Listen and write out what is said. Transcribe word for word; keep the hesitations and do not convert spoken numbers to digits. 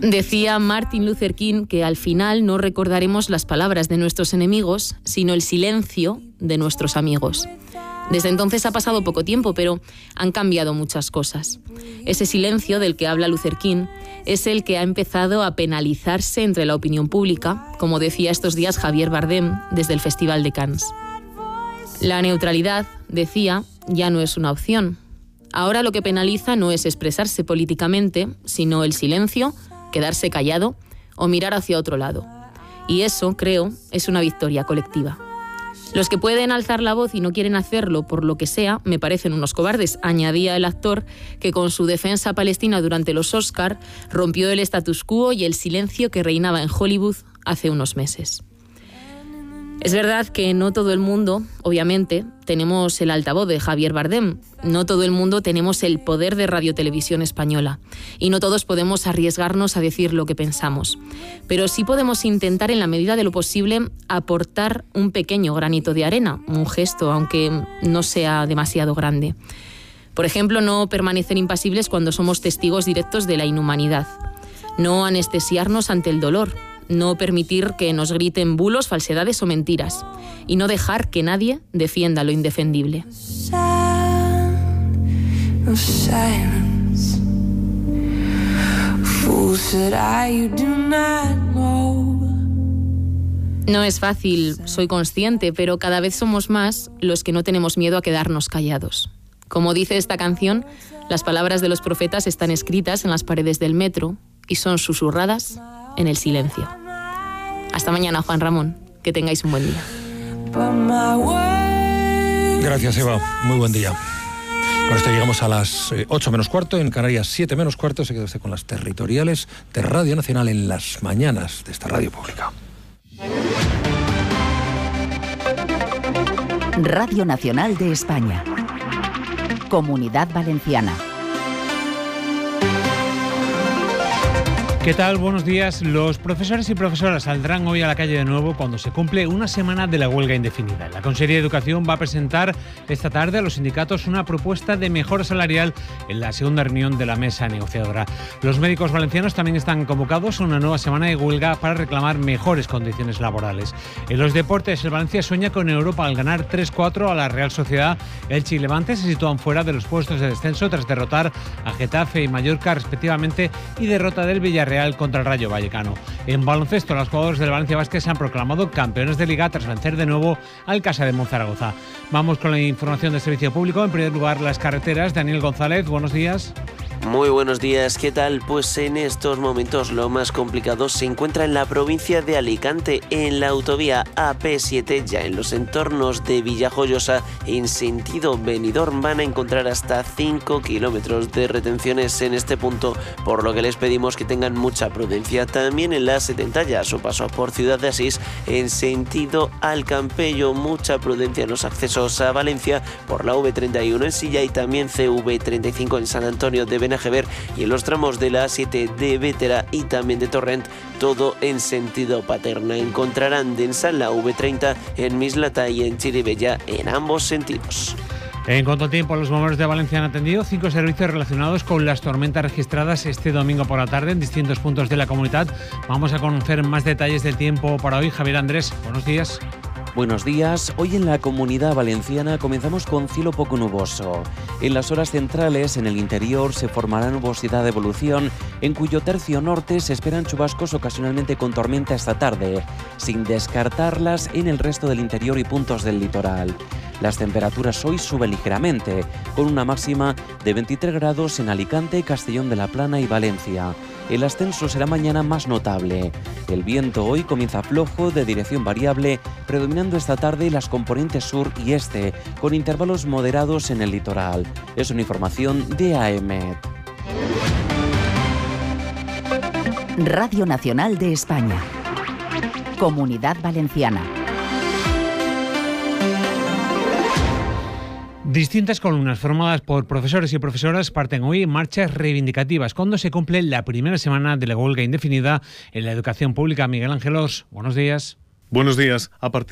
Decía Martin Luther King que al final no recordaremos las palabras de nuestros enemigos, sino el silencio de nuestros amigos. Desde entonces ha pasado poco tiempo, pero han cambiado muchas cosas. Ese silencio del que habla Luther King es el que ha empezado a penalizarse entre la opinión pública, como decía estos días Javier Bardem desde el Festival de Cannes. La neutralidad, decía, ya no es una opción. Ahora lo que penaliza no es expresarse políticamente, sino el silencio, quedarse callado o mirar hacia otro lado. Y eso, creo, es una victoria colectiva. Los que pueden alzar la voz y no quieren hacerlo por lo que sea, me parecen unos cobardes, añadía el actor que con su defensa palestina durante los Oscar rompió el status quo y el silencio que reinaba en Hollywood hace unos meses. Es verdad que no todo el mundo, obviamente, tenemos el altavoz de Javier Bardem, no todo el mundo tenemos el poder de Radio Televisión Española y no todos podemos arriesgarnos a decir lo que pensamos, pero sí podemos intentar en la medida de lo posible aportar un pequeño granito de arena, un gesto, aunque no sea demasiado grande. Por ejemplo, no permanecer impasibles cuando somos testigos directos de la inhumanidad, no anestesiarnos ante el dolor, no permitir que nos griten bulos, falsedades o mentiras y no dejar que nadie defienda lo indefendible. No es fácil, soy consciente, pero cada vez somos más los que no tenemos miedo a quedarnos callados. Como dice esta canción, las palabras de los profetas están escritas en las paredes del metro y son susurradas en el silencio. Hasta mañana, Juan Ramón. Que tengáis un buen día. Gracias, Eva. Muy buen día. Con esto llegamos a las ocho menos cuarto, en Canarias siete menos cuarto. Se queda usted con las territoriales de Radio Nacional en las mañanas de esta radio pública. Radio Nacional de España. Comunidad Valenciana. ¿Qué tal? Buenos días. Los profesores y profesoras saldrán hoy a la calle de nuevo cuando se cumple una semana de la huelga indefinida. La Consellería de Educación va a presentar esta tarde a los sindicatos una propuesta de mejora salarial en la segunda reunión de la mesa negociadora. Los médicos valencianos también están convocados a una nueva semana de huelga para reclamar mejores condiciones laborales. En los deportes, el Valencia sueña con Europa al ganar tres cuatro a la Real Sociedad. Elche y Levante se sitúan fuera de los puestos de descenso tras derrotar a Getafe y Mallorca respectivamente y derrota del Villarreal Real contra el Rayo Vallecano. En baloncesto, los jugadores del Valencia Basket se han proclamado campeones de Liga tras vencer de nuevo al Casa de Monzaragoza. Vamos con la información del servicio público. En primer lugar, las carreteras. Daniel González, buenos días. Muy buenos días, ¿qué tal? Pues en estos momentos lo más complicado se encuentra en la provincia de Alicante, en la autovía A P siete, ya en los entornos de Villajoyosa, en sentido Benidorm van a encontrar hasta cinco kilómetros de retenciones en este punto, por lo que les pedimos que tengan mucha prudencia. También en la setenta, ya a su paso por Ciudad de Asís, en sentido al Campello, mucha prudencia en los accesos a Valencia por la V treinta y uno en Silla y también C V treinta y cinco en San Antonio de Benajever, y en los tramos de la A siete de Bétera y también de Torrent, todo en sentido Paterna. Encontrarán densa la V treinta en Mislata y en Chirivella en ambos sentidos. En cuanto al tiempo, los bomberos de Valencia han atendido cinco servicios relacionados con las tormentas registradas este domingo por la tarde en distintos puntos de la comunidad. Vamos a conocer más detalles del tiempo para hoy. Javier Andrés, buenos días. Buenos días. Hoy en la Comunidad Valenciana comenzamos con cielo poco nuboso. En las horas centrales, en el interior, se formará nubosidad de evolución, en cuyo tercio norte se esperan chubascos ocasionalmente con tormenta esta tarde, sin descartarlas en el resto del interior y puntos del litoral. Las temperaturas hoy suben ligeramente, con una máxima de veintitrés grados en Alicante, Castellón de la Plana y Valencia. El ascenso será mañana más notable. El viento hoy comienza flojo, de dirección variable, predominando esta tarde las componentes sur y este, con intervalos moderados en el litoral. Es una información de A E M E T. Radio Nacional de España. Comunidad Valenciana. Distintas columnas formadas por profesores y profesoras parten hoy en marchas reivindicativas cuando se cumple la primera semana de la huelga indefinida en la educación pública. Miguel Ángelos, buenos días. Buenos días. A partir